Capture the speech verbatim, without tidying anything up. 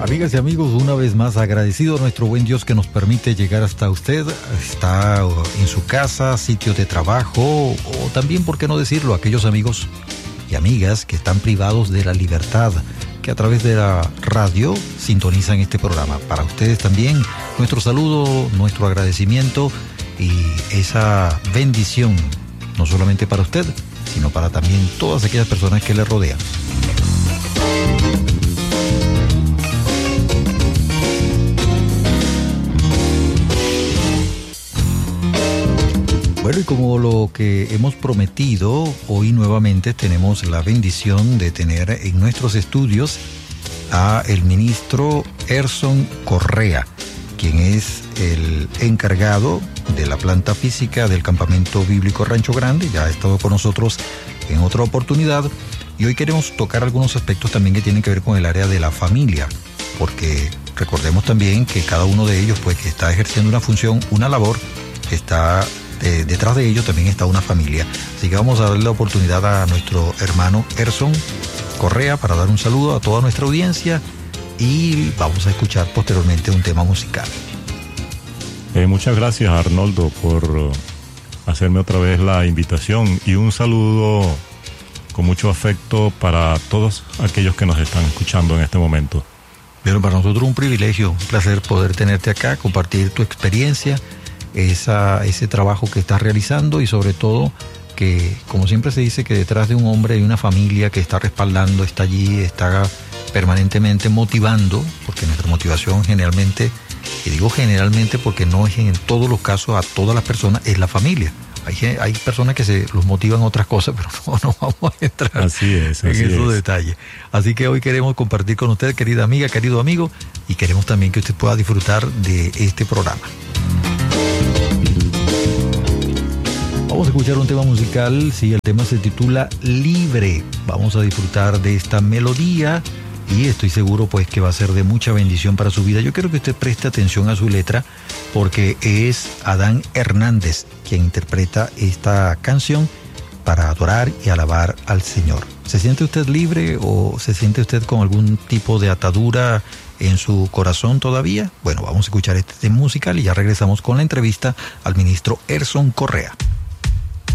Amigas y amigos, una vez más agradecido a nuestro buen Dios que nos permite llegar hasta usted. Está en su casa, sitio de trabajo, o también, ¿por qué no decirlo?, aquellos amigos y amigas que están privados de la libertad, que a través de la radio sintonizan este programa. Para ustedes también, nuestro saludo, nuestro agradecimiento y esa bendición, no solamente para usted, sino para también todas aquellas personas que le rodean. Bueno, y como lo que hemos prometido, hoy nuevamente tenemos la bendición de tener en nuestros estudios a el ministro Erson Correa, quien es el encargado de la planta física del Campamento Bíblico Rancho Grande. Ya ha estado con nosotros en otra oportunidad y hoy queremos tocar algunos aspectos también que tienen que ver con el área de la familia, porque recordemos también que cada uno de ellos, pues, que está ejerciendo una función, una labor, está Eh, detrás de ello también está una familia. Así que vamos a darle la oportunidad a nuestro hermano Erson Correa para dar un saludo a toda nuestra audiencia y vamos a escuchar posteriormente un tema musical. Eh, muchas gracias, Arnoldo, por uh, hacerme otra vez la invitación y un saludo con mucho afecto para todos aquellos que nos están escuchando en este momento. Pero para nosotros un privilegio, un placer poder tenerte acá, compartir tu experiencia, Esa, ese trabajo que estás realizando y sobre todo que, como siempre se dice, que detrás de un hombre hay una familia que está respaldando, está allí, está permanentemente motivando, porque nuestra motivación generalmente, y digo generalmente porque no es en todos los casos a todas las personas, es la familia. Hay, hay personas que se los motivan a otras cosas, pero no, no vamos a entrar así es, así en esos es. detalles. Así que hoy queremos compartir con usted, querida amiga, querido amigo, y queremos también que usted pueda disfrutar de este programa. Vamos a escuchar un tema musical, sí, el tema se titula Libre. Vamos a disfrutar de esta melodía y estoy seguro pues que va a ser de mucha bendición para su vida. Yo quiero que usted preste atención a su letra porque es Adán Hernández quien interpreta esta canción para adorar y alabar al Señor. ¿Se siente usted libre o se siente usted con algún tipo de atadura en su corazón todavía? Bueno, vamos a escuchar este tema musical y ya regresamos con la entrevista al ministro Erson Correa.